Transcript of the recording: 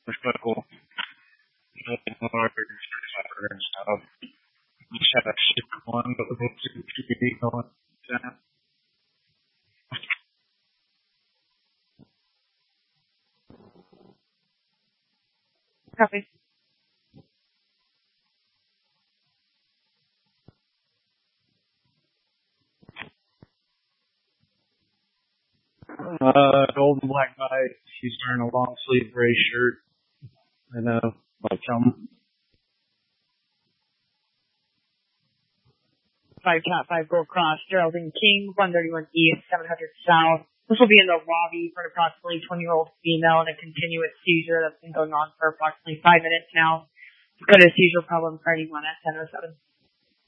motorcycle, large and stuff. We just had a ship one, but with the TV going down. Copy. Golden black guy. He's wearing a long sleeve gray shirt and a white helmet. 5 Cat 5 Gold Cross, Geraldine King, 131 East, 700 South. This will be in the lobby for an approximately 20-year-old female in a continuous seizure that's been going on for approximately 5 minutes now. We've got a seizure problem for anyone at 10:07.